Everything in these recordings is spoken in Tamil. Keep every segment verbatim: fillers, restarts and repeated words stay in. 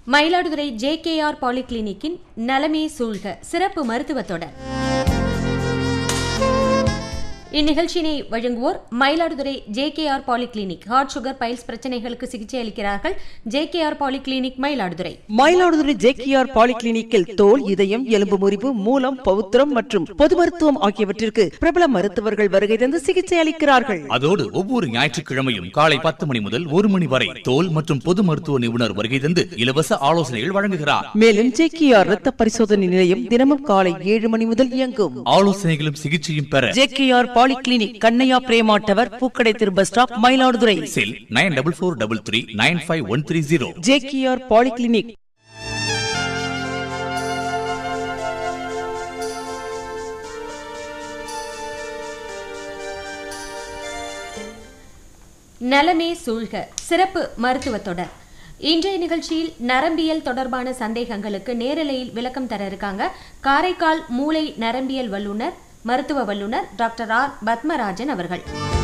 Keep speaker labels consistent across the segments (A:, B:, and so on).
A: மயிலாடுதுறை ஜே கே ஆர் பாலிகிளினிக்கின் நலமே சூழ்க சிறப்பு மருத்துவ தொடர். இந்நிகழ்ச்சியினை வழங்குவோர் Mayiladuthurai J K R polyclinic. Heart sugar files பிரச்சனைகளுக்கு சிகிச்சை அளிக்கிறார்கள் J K R polyclinic Mayiladuthurai.
B: Mayiladuthurai J K R பாலிகிளினிக்கில் தோல், இதயம், எலும்பு முறிவு, மூலம், பவுத்திரம் மற்றும் பொது மருத்துவம் ஆகியவற்றிற்கு பிரபல மருத்துவர்கள் வருகை தந்து சிகிச்சை அளிக்கிறார்கள்.
C: அதோடு ஒவ்வொரு ஞாயிற்றுக்கிழமையும் காலை பத்து மணி முதல் ஒரு மணி வரை தோல் மற்றும் பொது மருத்துவ நிபுணர் வருகை தந்து இலவச ஆலோசனைகள் வழங்குகிறார்.
B: மேலும் ஜே கே ஆர் ரத்த பரிசோதனை நிலையம் தினமும் காலை ஏழு மணி முதல் இயங்கும்.
C: ஆலோசனைகளும் சிகிச்சையும் பெற
B: J K R polyclinic, Kannaiya Prema tower, பூக்கடை திரு பஸ் ஸ்டாப், மயிலாடுதுறை.
C: செல் nine double four double three nine five one three zero.
B: J K R polyclinic.
A: நலமே சூழ்க சிறப்பு மருத்துவ தொடர். இன்றைய நிகழ்ச்சியில் நரம்பியல் தொடர்பான சந்தேகங்களுக்கு நேரலையில் விளக்கம் தர இருக்காங்க காரைக்கால் மூளை நரம்பியல் வல்லுநர், மருத்துவ வல்லுநர் டாக்டர் ஆர் பத்மராஜன் அவர்கள்.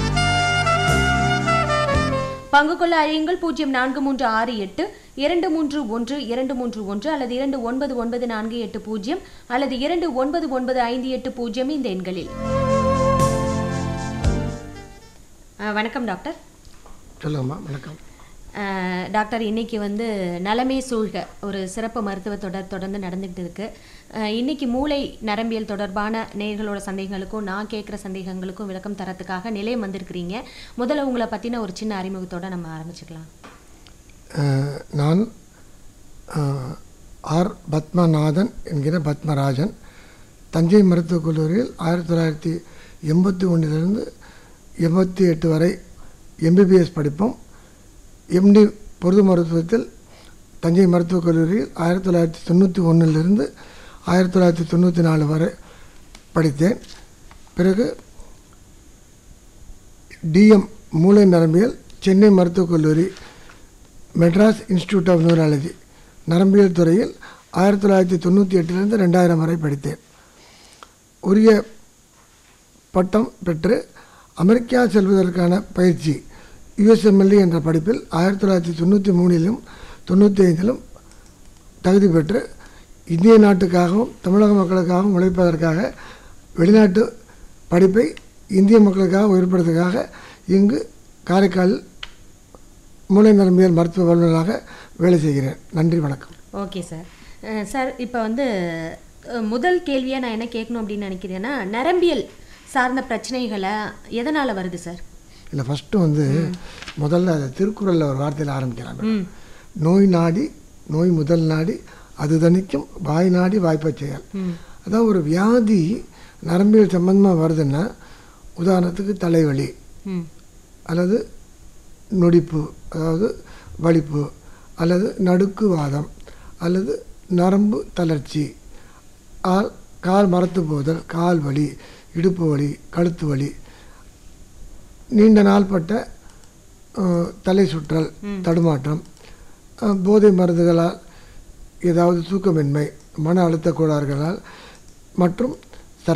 A: பங்கு கொள்ள அழையுங்கள் பூஜ்ஜியம் நான்கு மூன்று ஆறு எட்டு இரண்டு மூன்று ஒன்று இரண்டு மூன்று ஒன்று அல்லது இரண்டு ஒன்பது ஒன்பது நான்கு எட்டு பூஜ்ஜியம் அல்லது இரண்டு ஒன்பது ஒன்பது ஐந்து எட்டு பூஜ்ஜியம் இந்த எண்களில். வணக்கம் டாக்டர்.
D: சொல்லுங்கம்மா. வணக்கம்
A: டாக்டர். இன்னைக்கு வந்து நலமே சூழ்க ஒரு சிறப்பு மருத்துவ தொடர் தொடர்ந்து நடந்துகிட்டு இருக்கு. இன்னைக்கு மூளை நரம்பியல் தொடர்பான நேயர்களோட சந்தேகங்களுக்கும் நான் கேட்குற சந்தேகங்களுக்கும் விளக்கம் தரத்துக்காக நிலையம் வந்திருக்கிறீங்க. முதல்ல உங்களை பற்றின ஒரு சின்ன அறிமுகத்தோடு நம்ம ஆரம்பிச்சுக்கலாம்.
D: நான் ஆர் பத்மநாதன் என்கிற பத்மராஜன், தஞ்சை மருத்துவக் கல்லூரியில் ஆயிரத்தி தொள்ளாயிரத்தி எண்பத்தி ஒன்றிலிருந்து எண்பத்தி எட்டு வரை எம்பிபிஎஸ் படிப்போம். எம்டி பொது மருத்துவத்தில் தஞ்சை மருத்துவக் கல்லூரியில் ஆயிரத்தி தொள்ளாயிரத்தி தொண்ணூற்றி ஒன்றிலிருந்து ஆயிரத்தி தொள்ளாயிரத்தி தொண்ணூற்றி நாலு வரை படித்தேன். பிறகு டிஎம் மூளை நரம்பியல் சென்னை மருத்துவக் கல்லூரி மெட்ராஸ் இன்ஸ்டிடியூட் ஆஃப் நியூராலஜி நரம்பியல் துறையில் ஆயிரத்தி தொள்ளாயிரத்தி தொண்ணூற்றி எட்டிலிருந்து ரெண்டாயிரம் வரை படித்தேன். உரிய பட்டம் பெற்று அமெரிக்கா செல்வதற்கான பயிற்சி யுஎஸ்எம்எல்ஏ என்ற படிப்பில் ஆயிரத்தி தொள்ளாயிரத்தி தொண்ணூற்றி மூணிலும் தொண்ணூற்றி ஐந்திலும் தகுதி பெற்று இந்திய நாட்டுக்காகவும் தமிழக மக்களுக்காகவும் உழைப்பதற்காக வெளிநாட்டு படிப்பை இந்திய மக்களுக்காக உயர்படுத்துவதற்காக இங்கு காரைக்காலில் மூளை நரம்பியல் மருத்துவ வல்லுநராக வேலை செய்கிறேன். நன்றி, வணக்கம்.
A: Okay sir. சார் இப்போ வந்து முதல் கேள்வியாக நான் என்ன கேட்கணும் அப்படின்னு நினைக்கிறேன்னா, நரம்பியல் சார்ந்த பிரச்சனைகளை எதனால் வருது சார்?
D: இல்லை, ஃபஸ்ட்டு வந்து முதல்ல திருக்குறளில் ஒரு வார்த்தையில் ஆரம்பிக்கிறாங்க. நோய் நாடி நோய் முதல் நாடி அது தணிக்கும் வாய் நாடி வாய்ப்பை செயல். அதாவது ஒரு வியாதி நரம்பியல் சம்பந்தமாக வருதுன்னா, உதாரணத்துக்கு தலைவலி அல்லது நொடிப்பு, அதாவது வலிப்பு அல்லது நடுக்குவாதம் அல்லது நரம்பு தளர்ச்சி, ஆல் கால் மரத்து போதல், கால் வலி, இடுப்பு வலி, கழுத்து வலி, நீண்ட நாள்பட்ட தலை சுற்றல், தடுமாற்றம், போதை மருந்துகளால் ஏதாவது தூக்கமின்மை, மன அழுத்த கோளாறுகளால் மற்றும்